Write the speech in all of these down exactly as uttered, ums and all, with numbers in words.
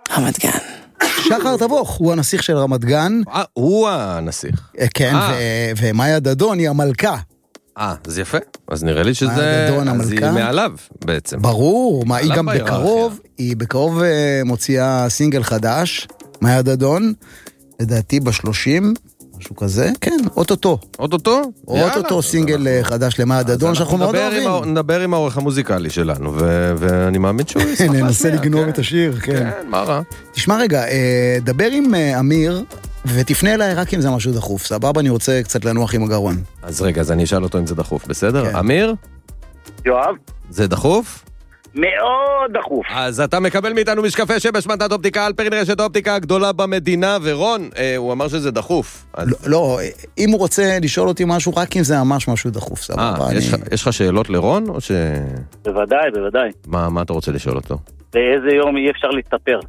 רמת גן. שחר תבוך, הוא הנסיך של רמת גן. אה, הוא הנסיך. כן, ומאיה דדון היא המלכה. אה, זה יפה. אז נראה לי שזה... אז היא מעליו בעצם. ברור, מה, היא גם בקרוב, היא בקרוב מוציאה סינגל חדש, מאיה דדון, לדעתי בשלושים, משהו כזה, כן, אוטוטו. אוטוטו? אוטוטו סינגל חדש למאיה דדון, שאנחנו מאוד אוהבים. נדבר עם העורך המוזיקלי שלנו, ואני מאמין שהוא ישמח להשמיע. ננסה לגנוב את השיר, כן. כן, מה רע? תשמע רגע, דבר עם אמיר, ותפנה אליי רק אם זה משהו דחוף. סבבה, אני רוצה קצת לנוח עם הגרון. אז רגע, אז אני אשאל אותו אם זה דחוף, בסדר? אמיר? יואב? זה דחוף? מאוד דחוף. אז אתה מקבל מאיתנו משקפי שמש מתנת אופטיקה, אלפרין רשת אופטיקה הגדולה במדינה, ורון, אה, הוא אמר שזה דחוף. אז... לא, לא, אם הוא רוצה לשאול אותי משהו, רק אם זה ממש משהו דחוף, סבבה. אה, אני... יש, יש לך שאלות לרון, או ש... בוודאי, בוודאי. מה, מה אתה רוצה לשאול אותו? באיזה יום אי אפשר להסתפר?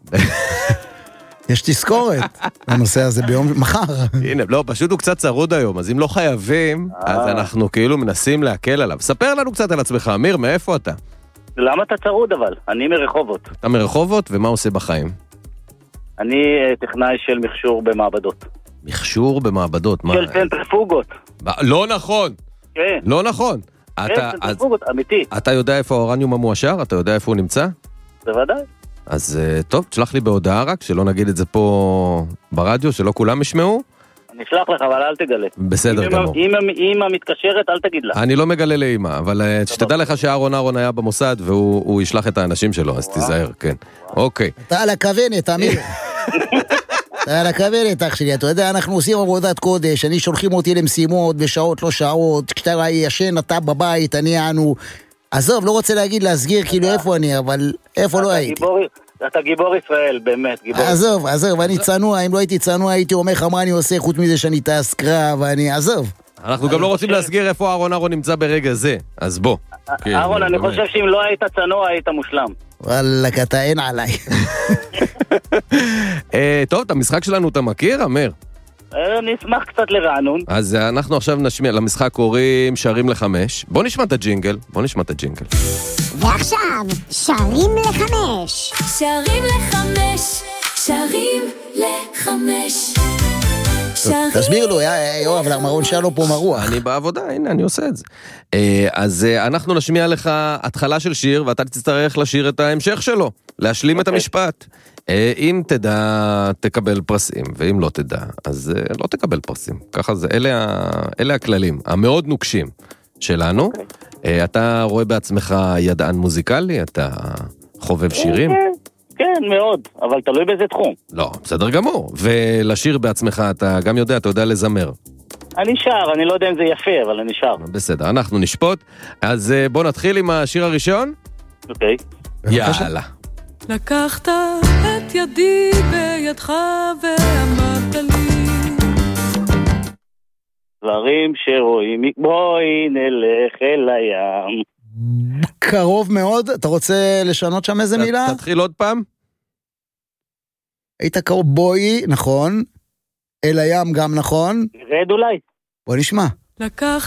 יש תזכורת בנושא הזה ביום מחר. הנה, לא, פשוט הוא קצת צרוד היום, אז אם לא חייבים, אז אנחנו כאילו מנסים להקל עליו. ספר לנו קצת על עצמך, אמיר, מאיפה אתה? למה אתה צרוד אבל? אני מרחובות. אתה מרחובות, ומה עושה בחיים? אני טכנאי של מכשור במעבדות. מכשור במעבדות? של צנטריפוגות. לא נכון. כן. לא נכון. כן, צנטריפוגות, אמיתי. אתה יודע איפה האורניום המואשר? אתה יודע איפה הוא נמצא? בוודאי. אז טוב, תשלח לי בהודעה רק, שלא נגיד את זה פה ברדיו, שלא כולם ישמעו. אני אשלח לך, אבל אל תגלה. בסדר גמור. אם אמא מתקשרת, אל תגיד לה. אני לא מגלה לאמא, אבל שתדע לך שאהרון אהרון היה במוסד, והוא ישלח את האנשים שלו, אז תיזהר, כן. אוקיי. אתה על הכוונת, אמיר. אתה על הכוונת, אח שלי, אתה יודע, אנחנו עושים עבודת קודש, אני שולחים אותי למשימות בשעות לא שעות, כשאתה ישן, אתה בבית, אני אנו... עזוב, לא רוצה להגיד להסגיר כאילו איפה אני, אבל איפה לא הייתי. אתה גיבור ישראל, באמת, גיבור. עזוב, עזוב, אני צנוע, אם לא הייתי צנוע, הייתי אומר לך מה אני עושה, חוץ מזה שאני טס קרב, ואני, עזוב. אנחנו גם לא רוצים להסגיר איפה אהרון אהרון נמצא ברגע זה, אז בוא. אהרון, אני חושב שאם לא היית צנוע, היית מושלם. וואלק, אתה אין עליי. טוב, את המשחק שלנו אתה מכיר, אמיר? אני אשמח קצת לרענון. אז אנחנו עכשיו נשמיע, למשחק קוראים שרים לחמש. בוא נשמע את הג'ינגל, בוא נשמע את הג'ינגל. ועכשיו, שרים לחמש. שרים לחמש, שרים לחמש. תסביר לו, יואב, למרון שלו פה מרוח. אני בעבודה, הנה, אני עושה את זה. אז אנחנו נשמיע לך התחלה של שיר, ואתה תצטרך לשיר את ההמשך שלו, להשלים את המשפט. אם תדע, תקבל פרסים, ואם לא תדע, אז לא תקבל פרסים. ככה זה, אלה הכללים, המאוד נוקשים שלנו. אתה רואה בעצמך ידען מוזיקלי? אתה חובב שירים? כן, מאוד, אבל תלוי באיזה תחום. לא, בסדר גמור. ולשיר בעצמך, אתה גם יודע, אתה יודע לזמר. אני שר, אני לא יודע אם זה יפה, אבל אני שר. בסדר, אנחנו נשפוט. אז בוא נתחיל עם השיר הראשון. אוקיי. יאללה. לקחת את ידי בידך ואמרת לי דברים שרואים, בואי נלך אל הים. קרוב מאוד, אתה רוצה לשנות שם איזה מילה? תתחיל עוד פעם. היית קרוב, בואי, נכון. אל הים גם נכון. רד אולי. בוא נשמע. לקחת